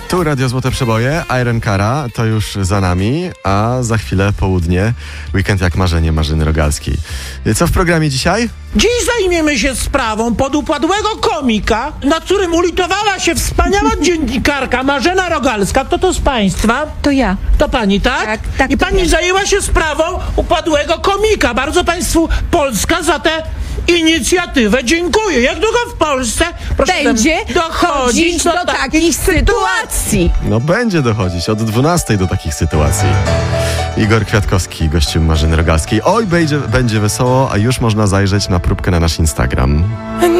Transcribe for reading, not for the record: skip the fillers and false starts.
Tu Radio Złote Przeboje, Iron Cara, to już za nami, a za chwilę południe, weekend jak marzenie Marzyny Rogalskiej. Co w programie dzisiaj? Dziś zajmiemy się sprawą podupadłego komika, nad którym ulitowała się wspaniała dziennikarka Marzena Rogalska. Kto to z państwa? To ja. To pani, tak? Tak, I to pani ja. zajęła się sprawą upadłego komika. Bardzo państwu Polska za tę inicjatywę dziękuję. Jak długo w Polsce Będzie dochodzić do takich sytuacji. No będzie dochodzić od 12 do takich sytuacji. Igor Kwiatkowski, gościem Marzyny Rogalskiej. Oj, będzie wesoło, a już można zajrzeć na próbkę na nasz Instagram.